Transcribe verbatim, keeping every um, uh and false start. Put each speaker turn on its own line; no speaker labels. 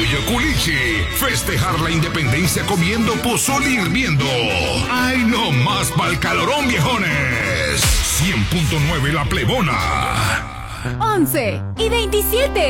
Orgullo Culichi. Festejar la independencia comiendo pozole hirviendo. ¡Ay, no más pa'l calorón, viejones! cien punto nueve La Plebona.
once y veintisiete.